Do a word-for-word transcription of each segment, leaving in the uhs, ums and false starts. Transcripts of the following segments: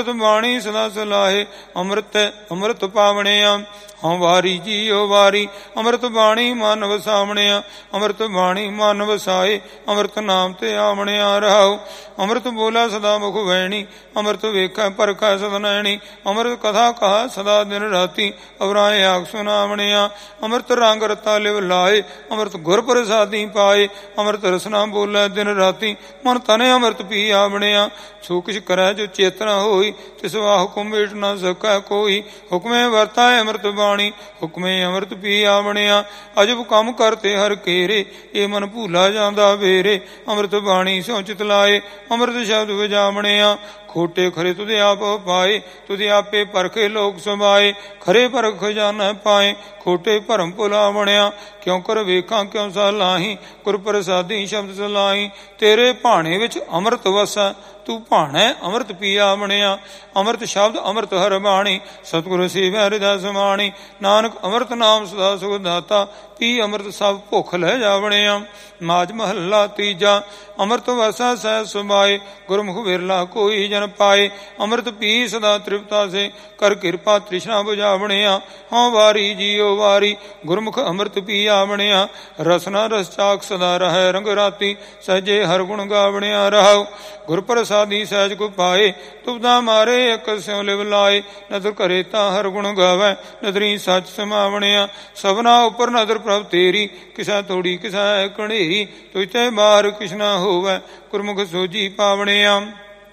ਬਾਣੀ ਸਦਾ ਸਲਾਹੇ ਅੰਮ੍ਰਿਤ ਅੰਮ੍ਰਿਤ ਪਾਵਣਿਆ। ਹਉ ਵਾਰੀ ਜੀਉ ਵਾਰੀ ਅੰਮ੍ਰਿਤ ਬਾਣੀ ਮਨ ਵਸਾਵਣਿਆ। ਅੰਮ੍ਰਿਤ ਬਾਣੀ ਮਨ ਵਸਾਏ ਅੰਮ੍ਰਿਤ ਨਾਮ ਤੇ ਆਵਣਿਆ ਰਹਾਉ। ਅੰਮ੍ਰਿਤ ਬੋਲਾ ਸਦਾ ਮੁਖ ਵੈਣੀ ਅੰਮ੍ਰਿਤ ਵੇਖੈ ਪਰਖੈ ਸਦਾ ਨੈਣੀ। ਅੰਮ੍ਰਿਤ ਕਥਾ ਕਹਾ ਸਦਾ ਦਿਨ ਰਾਤੀ ਅਵਰਾਏ ਆਖ ਸੁਨਾਵਣਿਆ। ਅੰਮ੍ਰਿਤ ਰੰਗ ਰਤਾ ਲਿਵ ਲਾਏ ਅੰਮ੍ਰਿਤ ਗੁਰ ਪ੍ਰਸਾਦੀ ਪਾਏ। ਅੰਮ੍ਰਿਤ ਰਸਨਾ ਬੋਲੇ ਦਿਨ ਰਾਤੀ ਮਨ ਤਨੇ ਅੰਮ੍ਰਿਤ ਪੀ ਆਵਣਿਆ। ਸੋ ਕਿਛ ਕਰੈ ਜੋ ਚੇਤਨਾ ਹੋਈ ਤਿਸ ਵਾ ਹੁਕਮ ਮੇਟ ਨਾ ਸਕੈ ਕੋਈ। ਹੁਕਮੇ ਵਰਤਾਏ ਅੰਮ੍ਰਿਤ ਬਾਣੀ ਹੁਕਮੇ ਅੰਮ੍ਰਿਤ ਪੀ ਆਵਣਿਆ। ਅਜਬ ਕੰਮ ਕਰਤੇ ਹਰ ਘੇਰੇ ਇਹ ਮਨ ਭੂਲਾ ਜਾਂਦਾ ਵੇਰੇ। ਅੰਮ੍ਰਿਤ ਬਾਣੀ ਸਿਉ ਚਿਤ ਲਾਏ ਅੰਮ੍ਰਿਤ ਸ਼ਬਦ ਵਜਾਵਣਿਆ। ਖੋਟੇ ਖਰੇ ਤੁਧ ਆਪ ਪਾਏ ਤੁਧ ਆਪੇ ਪਰਖੇ ਲੋਕ ਸਮਾਏ। ਖਰੇ ਪਰਖ ਖਜ਼ਾਨਾ ਪਾਏ ਖੋਟੇ ਭਰਮ ਭੁਲਾਵਣਿਆ। ਕਿਉ ਕਰ ਵੇਖਾਂ ਕਿਉ ਸਲਾਹੀ ਗੁਰ ਪ੍ਰਸਾਦੀ ਸ਼ਬਦ ਸਲਾਹੀ। ਤੇਰੇ ਭਾਣੇ ਵਿੱਚ ਅੰਮ੍ਰਿਤ ਵਸੈ ਤੂੰ ਭਾਣੈ ਅੰਮ੍ਰਿਤ ਪੀ ਆਵਣਿਆ। ਅੰਮ੍ਰਿਤ ਸ਼ਬਦ ਅੰਮ੍ਰਿਤ ਹਰ ਬਾਣੀ ਸਤਿਗੁਰ ਸੇਵੈ ਹਿਰਦੈ ਸਮਾਣੀ। ਨਾਨਕ ਅੰਮ੍ਰਿਤ ਨਾਮ ਸਦਾ ਸੁਖ ਦਾਤਾ ਪੀ ਅੰਮ੍ਰਿਤ ਸਭ ਭੁੱਖ ਲੈ ਜਾਵਣਿਆ। ਮਾਝ ਮਹੱਲਾ ਤੀਜਾ ਅੰਮ੍ਰਿਤ ਵਸੈ ਸਹਿ ਸਮਾਏ ਗੁਰਮੁਖ ਵਿਰਲਾ ਕੋਈ ਜਨ ਪਾਏ। ਅੰਮ੍ਰਿਤ ਪੀ ਸਦਾ ਤ੍ਰਿਪਤਾ ਸੇ ਕਰ ਕਿਰਪਾ ਤ੍ਰਿਸ਼ਨਾ ਬੁਝਾਵਣਿਆ। ਹਉ ਵਾਰੀ ਜੀਉ ਵਾਰੀ ਗੁਰਮੁਖ ਅੰਮ੍ਰਿਤ ਪੀ ਆਵਣਿਆ। ਰਸਨਾ ਰਸ ਚਾਖ ਸਦਾ ਰਹੈ ਰੰਗ ਰਾਤੀ ਸਹਜੇ ਹਰ ਗੁਣ ਗਾਵਣਿਆ ਰਹਾਉ। ਗੁਰ ਪ੍ਰਸਾਦੀ ਸਹਿਜ ਕੋ ਪਾਏ ਤੁਬਦਾ ਮਾਰੇ ਇਕ ਸਿਉ ਲਿਵ ਲਾਏ। ਨਦਰ ਕਰੇ ਤਾਂ ਹਰ ਗੁਣ ਗਾਵੈ ਨਦਰੀ ਸੱਚ ਸਮਾਵਣਿਆ। ਸਭਨਾ ਉਪਰ ਨਦਰ ਪ੍ਰਭ ਤੇਰੀ ਕਿਸੈ ਤੋੜੀ ਕਿਸੈ ਕਣੇਰੀ। ਤੁਝ ਤੇ ਮਾਰ ਕਿਛ ਨਾ ਹੋਵੈ ਗੁਰਮੁਖ ਸੋਝੀ ਪਾਵਣਿਆ।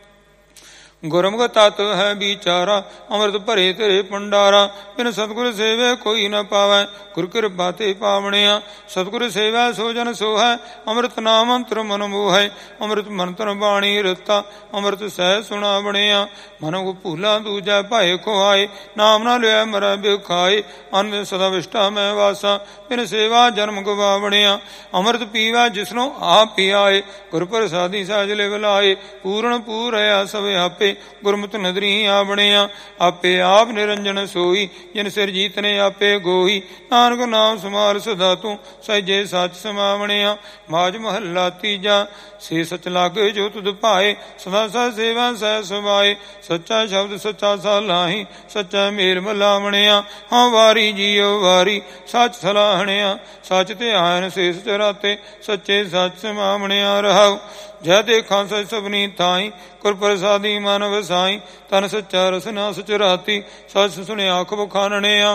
ਗੁਰਮੁਖ ਤਤ ਹੈ ਵਿਚਾਰਾ ਅੰਮ੍ਰਿਤ ਭਰੇ ਤੇਰੇ ਭੰਡਾਰਾ। ਬਿਨ ਸਤਿਗੁਰ ਸੇਵੇ ਕੋਈ ਨ ਪਾਵੈ ਗੁਰ ਕਿਰਪਾ ਤੇ ਪਾਵਣਿਆ। ਸਤਿਗੁਰ ਸੇਵੈ ਸੋ ਜਨ ਸੋਹੈ ਅੰਮ੍ਰਿਤ ਨਾਮ ਅੰਤਰ ਮਨ ਮੋਹੈ। ਅੰਮ੍ਰਿਤ ਮੰਤਰ ਬਾਣੀ ਰਤਾ ਅੰਮ੍ਰਿਤ ਸਹਿ ਸੁਣਾਵਣਿਆ। ਮਨ ਕੋ ਭੂਲਾ ਦੂਜੈ ਭਾਏ ਖੁਆਏ ਨਾਮ ਨਾ ਲਿਆ ਮਰੈ ਬਿਖਾਏ। ਅੰਨ ਸਦਾ ਵਿਸ਼ਟਾ ਮੈਂ ਵਾਸਾ ਬਿਨ ਸੇਵਾ ਜਨਮ ਗਵਾਵਣਿਆ। ਅੰਮ੍ਰਿਤ ਪੀਵੈ ਜਿਸਨੂੰ ਆਪ ਪਿਆਏ ਗੁਰ ਪ੍ਰਸਾਦੀ ਸਹਿਜ ਲਿਵ ਲਾਏ। ਪੂਰਨ ਪੂਰਿਆ ਸਭ ਆਪੇ ਗੁਰਮਤਿ ਨਦਰੀ ਆਵਣਿਆ। ਆਪੇ ਆਪ ਨਿਰੰਜਨ ਸੋਈ ਜਿਨ ਸਿਰ ਜੀਤਨੇ ਆਪੇ ਗੋਈ। ਨਾਨਕ ਨਾਮ ਸਮਾਲ ਸਦਾ ਤੂੰ ਸਹਿਜੇ ਸੱਚ ਸਮਾਵਣਿਆ। ਮਾਝ ਮਹੱਲਾ ਤੀਜਾ ਸੇ ਸਚ ਲਾਗੇ ਜੋ ਤੁਧ ਭਾਏ ਸਦਾ ਸਹਿ ਸੇਵਾ ਸਹਿ ਸਮਾਏ। ਸੱਚਾ ਸ਼ਬਦ ਸੱਚਾ ਸਲਾਹੀ ਸੱਚਾ ਮੇਲ ਮਲਾਵਣਿਆ। ਹਾਂ ਵਾਰੀ ਜੀਉ ਵਾਰੀ ਸੱਚ ਸਲਾਹਣਿਆ। ਸੱਚ ਤੇ ਆਇਨ ਸੇਸ ਚਰਾਤੇ ਸੱਚੇ ਸੱਚ ਸਮਾਵਣਿਆ ਰਹਾਉ। ਜੈ ਦੇਖਾਂ ਸਚ ਸਭਨੀ ਥਾਈ ਗੁਰ ਪ੍ਰਸਾਦੀ ਮਨ ਵਸਾਈ। ਤਨ ਸੱਚਾ ਰਸਨਾ ਸਚ ਰਾਤੀ ਸਚ ਸੁਣਿਆ ਆਖ ਬਖਾਨਣਿਆ।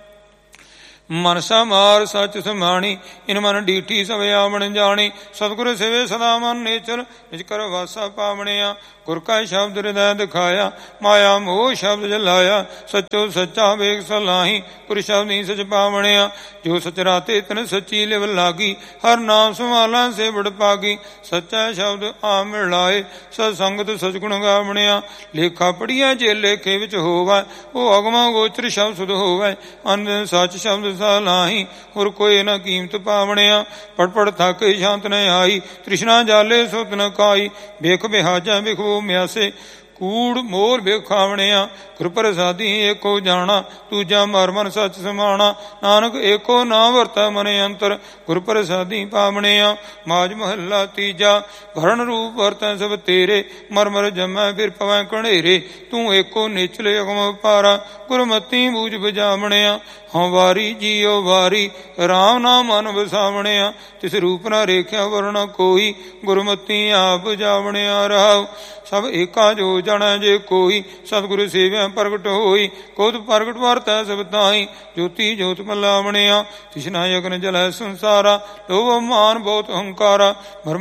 ਮਨ ਸਮਾਰ ਸੱਚ ਸਮਾਣੀ ਇਨ ਮਨ ਡੀਠੀ ਸਭ ਆਵਣ ਜਾਣੀ। ਸਤਿਗੁਰ ਸੇਵੇ ਸਦਾ ਮਨ ਨੇਚਰ ਨਿਜ ਕਰ ਵਾਸਾ ਪਾਵਣਿਆ। ਗੁਰ ਕਾ ਸ਼ਬਦ ਹਿਰਦੈ ਦਿਖਾਇਆ ਮਾਇਆ ਮੋਹ ਸ਼ਬਦ ਜਲਾਇਆ। ਸੱਚੋ ਸੱਚਾ ਵੇਖ ਸਲਾਹੀ ਗੁਰ ਸ਼ਬਦੀ ਸਚ ਪਾਵਣਿਆ। ਜੋ ਸਚ ਰਾਤੇ ਤਨ ਸੱਚੀ ਲਿਵ ਲਾਗੀ ਹਰ ਨਾਮ ਸੰਭਾਲਾ ਸੇ ਬੜ ਪਾਗੀ। ਸੱਚਾ ਸ਼ਬਦ ਆ ਮਿਲਾਏ ਸਤ ਸੰਗਤ ਸਚ ਗੁਣ ਗਾਵਣਿਆ। ਲੇਖਾ ਪੜੀਐ ਜੇ ਲੇਖੇ ਵਿੱਚ ਹੋਵੈ ਉਹ ਅਗਮਾ ਗੋਚਰ ਸ਼ਬਦ ਸੁਧ ਹੋਵੈ। ਅੰਨ ਸੱਚ ਸ਼ਬਦ ਸਲਾਹੀ ਹੋਰ ਕੋਈ ਨ ਕੀਮਤ ਪਾਵਣਿਆ। ਪੜ ਪੜ ਥਕ ਸ਼ਾਂਤ ਨ ਆਈ ਤ੍ਰਿਸ਼ਨਾ ਜਾਲੇ ਸੁਤ ਨ ਖਾਈ। ਵੇਖ ਬਿਹਾਜੈ ਵਿਖੋ ਮਿਆਸੇ ਕੂੜ ਮੋਰ ਵੇਖਾਵਣਿਆ। ਗੁਰ ਪ੍ਰਸਾਦੀ ਏਕੋ ਜਾਣਾ ਦੂਜਾ ਮਰ ਮਨ ਸੱਚ ਸਮਾਣਾ। ਨਾਨਕ ਏਕੋ ਨਾ ਵਰਤੈ ਮਨ ਅੰਤਰ ਗੁਰ ਪ੍ਰਸਾਦੀ ਪਾਵਣਿਆ। ਮਾਝ ਮਹੱਲਾ ਤੀਜਾ ਭਰਨ ਰੂਪ ਵਰਤੈ ਸਭ ਤੇਰੇ ਮਰ ਮਰ ਜਮੈ ਫਿਰ ਪਵੈ ਕਣੇਰੇ। ਤੂੰ ਏਕੋ ਨਿਚਲੇ ਅਗਮ ਪਾਰਾ ਗੁਰਮਤੀ ਬੂਝ ਬਜਾਵਣਿਆ। ਹਉ ਵਾਰੀ ਜੀਉ ਵਾਰੀ ਰਾਮ ਨਾਮ ਮਨ ਵਸਾਵਣਿਆ। ਤਿਸ ਰੂਪ ਨਾ ਰੇਖਿਆ ਵਰਣਾ ਕੋਈ ਗੁਰਮਤੀ ਆਪ ਜਾਵਣਿਆ ਰਹਾਉ। ਸਭ ਏਕਾ ਜੋ ਜਾਣੈ ਜੇ ਕੋਈ ਸਤਿਗੁਰ ਸੇਵਿਆ ਪ੍ਰਗਟ ਹੋਈ। ਕੋਤ ਪ੍ਰਗਟ ਵਰਤੈ ਸਭ ਤਾਈ ਜੋਤੀ ਜੋਤ ਮਲਾਵਣਿਆ। ਤਿਸਨਾ ਯਗਨ ਜਲੈ ਸੰਸਾਰਾ ਲੋਭ ਮਾਨ ਬਹੁਤ ਹੰਕਾਰਾ।